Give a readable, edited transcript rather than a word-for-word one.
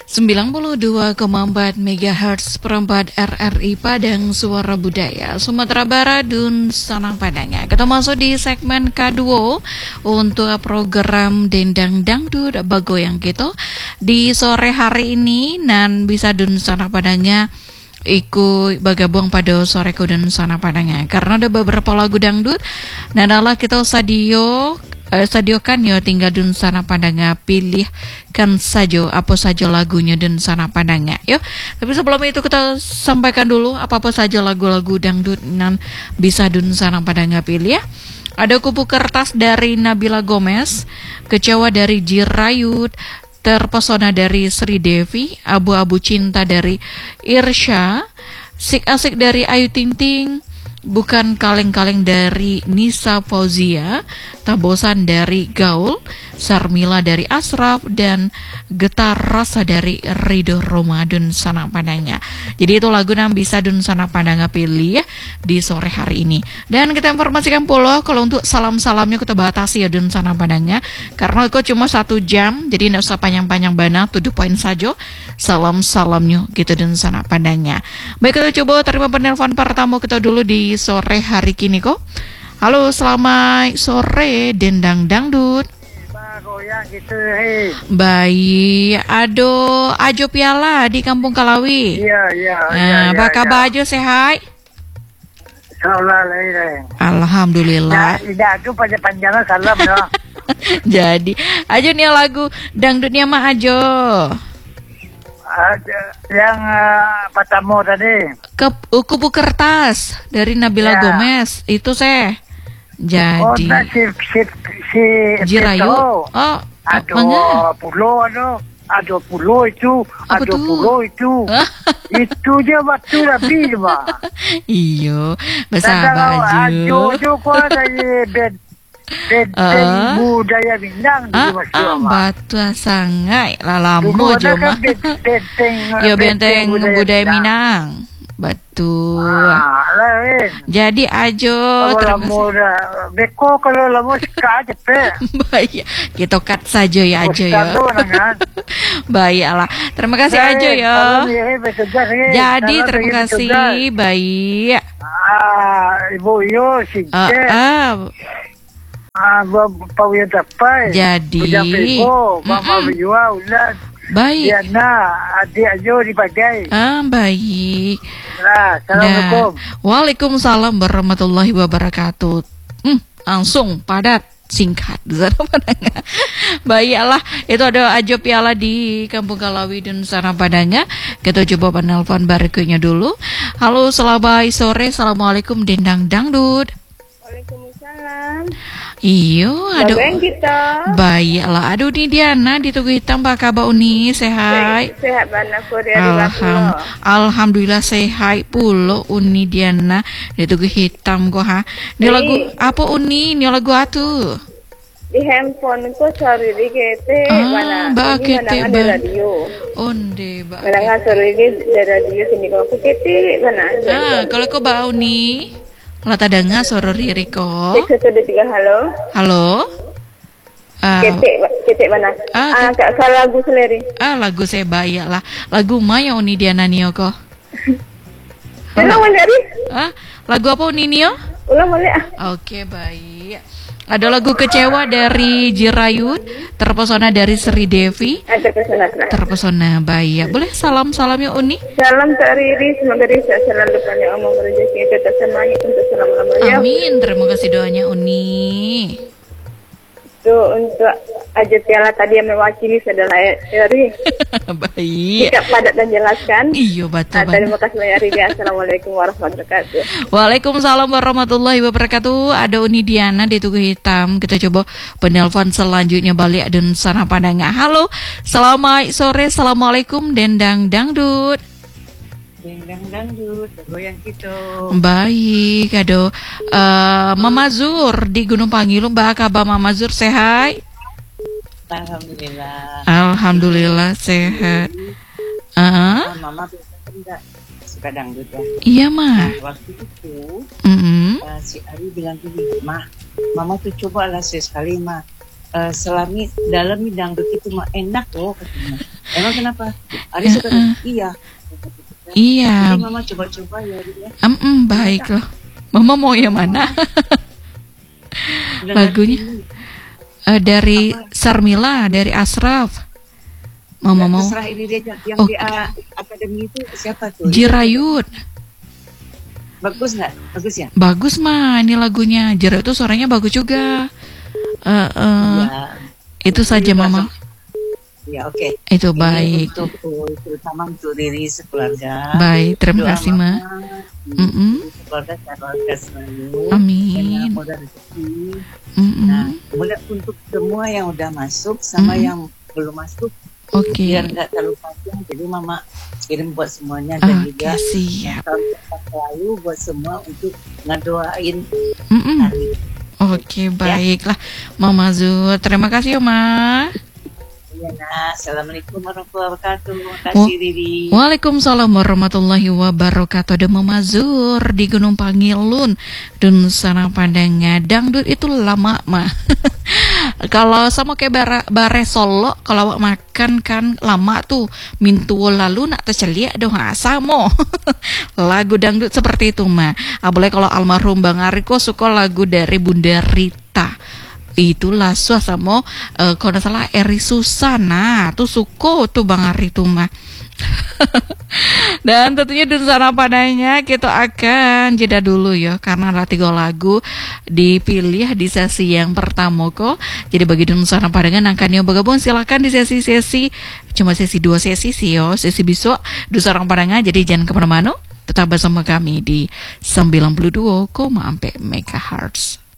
92,4 MHz perempat RRI Padang Suara Budaya Sumatera Barat dan Sanang Padangnya. Kita masuk di segmen K2 untuk program Dendang Dangdut Bagoyang gitu di sore hari ini, dan bisa dun Sanang Padangnya ikut bergabung pada sore kudun Sanang Padangnya karena ada beberapa lagu dangdut dan adalah kita sadiokan ya tinggal dun Sanang Padangnya, pilihkan saja apa saja lagunya dun Sanang Padangnya yuk. Tapi sebelum itu kita sampaikan dulu apa saja lagu-lagu dangdut yang bisa dun Sanang Padangnya pilih ya. Ada Kupu Kertas dari Nabila Gomez, Kecewa dari Jirayut, Terpesona dari Sri Devi, Abu-Abu Cinta dari Irsya, Sik Asik dari Ayu Ting Ting, Bukan Kaleng-Kaleng dari Nisa Fauzia, Tabosan dari Gaul, Sarmila dari Asraf, dan Getar Rasa dari Ridho Roma dun Sanang Padangnya. Jadi itu lagu yang bisa dun Sanang Padangnya pilih ya di sore hari ini. Dan kita informasikan pula kalau untuk salam-salamnya kita batasi ya dun Sanang Padangnya karena itu cuma 1 jam, jadi tidak usah panjang-panjang banget, to the point saja salam-salamnya gitu dun Sanang Padangnya. Baik, kita coba terima penelpon pertama kita dulu di sore hari kini kok. Halo, selamat sore Dendang Dangdut. Goyang gitu, hei. Baik, Ajo Piala di Kampung Kalawi. Iya. Apa kabar Ajo, sehat? Alhamdulillah. Tidak, aku panjang-panjangan salam no. Jadi, Ajo nih lagu dangdutnya mah Ajo. Yang pertama tadi. Kupu Kertas dari Nabila Gomez itu Jadi si Jirayu. Oh, ada pulau itu. Itu dia waktu lebih mah. Iyo, bersama Ajo. Ajo kok dari bed budaya Minang di batu sangai lalamu cuma. Yo benteng budaya Minang. Betul. Jadi Ajo beko kalau lama sekali baik, kita cut saja ya Ajo ya. Baiklah, terima kasih Ajo ya. Jadi terima kasih, baik. Ibu yo sih. Jadi Mama Biwa ulat. Baik. Diana, adik Ajo dipakai. Baik. Nah, Assalamualaikum. Waalaikumsalam warahmatullahi wabarakatuh. Langsung padat singkat. Baiklah, itu ada Ajo Piala di Kampung Kalawi dan Sanang Padangnya. Kita coba penelpon berikutnya dulu. Halo, selamat sore. Assalamualaikum Dendang Dangdut. Waalaikumsalam. Iyo, aduh. Kita. Baiklah, aduh ini Diana di Tugu Hitam, apa kabar Uni? Sehat? Sehat banget, Alhamdulillah sehat pulo Uni Diana di Tugu Hitam kok ha. Ini lagu apa Uni? Ini lagu atu? Di handphone ku cari di kete mana? Kete di radio. Onde ba. Mendengar cari di radio sini kok kete mana? Kalau kau bau nih. Kalau tak dengar suara Riri kok. 123, halo. Halo. Ketik mana? Kalau lagu seleri. Lagu saya bayar lah. Lagu Maya Uni Diana Nio kok. Ulang dari? Lagu apa Uni Nio? Ulang boleh. Oke, baik. Ada lagu Kecewa dari Jirayut, Terpesona dari Sri Devi. Terpesona baik. Boleh salam-salamnya Uni? Salam Kak Riri, semoga Riri selalu banyak omong rezeki tetap semangat untuk selama-lamanya. Amin. Terima kasih doanya Uni. Itu untuk Ajo Piala tadi yang mewakili adalah Riri. Baik. Tidak padat dan jelaskan. Iya betul. Terima kasih banyak Riri. Assalamualaikum warahmatullahi wabarakatuh. Waalaikumsalam warahmatullahi wabarakatuh. Ada Uni Diana di Tugu Hitam. Kita coba penelpon selanjutnya balik dan Sanang Padangnya. Halo, selamat sore. Assalamualaikum Dendang Dangdut. Dendang Dangdut, goyang gitu. Baik, aduh. Mama Zur di Gunung Pangilu, Mbak kabar Mama Zur sehat? Alhamdulillah sehat. Mama enggak suka dangdut ya. Iya mah. Waktu itu Mm-hmm. Si Ari bilang gini, Mah, Mama tuh coba lah sekali Mah selami dalam dangdut itu mah enak loh katanya. Emang kenapa? Ari suka iya. Iya. Jadi mama coba-coba ya. Baik loh. Mama mau yang mana? Lagunya dari Sarmila, dari Ashraf. Mama mau. Terserah ini dia yang di akademi itu siapa tuh? Jirayut. Bagus nggak? Bagus ya? Bagus mah ini lagunya. Jirayut itu suaranya bagus juga. Ya. Itu saja mama. Ya oke. Itu Ini baik. untuk terutama untuk diri sekeluarga. Baik, terima Doa kasih ma. mama, keluarga selalu. Amin. Mudah rezeki. Nah, mulai untuk semua yang udah masuk sama yang belum masuk. Oke. Biar nggak terlalu panjang, jadi mama kirim buat semuanya dan juga siap. selalu buat semua untuk ngedoain hari. Oke, baiklah Mama Zul. Terima kasih ya Ma. Iya, nah. Assalamualaikum warahmatullahi wabarakatuh. Terima kasih Riri. Waalaikumsalam warahmatullahi wabarakatuh. Ada Mama Zur di Gunung Pangilun dan sana Padang dangdut itu lama mah. Kalau sama kayak bare Solo, kalau awak makan kan lama tuh mintu lalu nak tercelia dong samo. Lagu dangdut seperti itu mah. Apalagi kalau almarhum Bang Ariko suka lagu dari Bunda Rita. Itulah suasana kalau nggak salah Eri Susana tuh suko tuh Bang Ari tuh mah. Dan tentunya di sana padanya kita akan jeda dulu ya, karena ada 3 lagu dipilih di sesi yang pertama kok. Jadi bagi di sana padangan angkanya bergabung silakan di sesi-sesi, cuma sesi 2 sesi sih yo, sesi besok di sana padangan. Jadi jangan kemana-mana, tetap bersama kami di 92,4 MHz.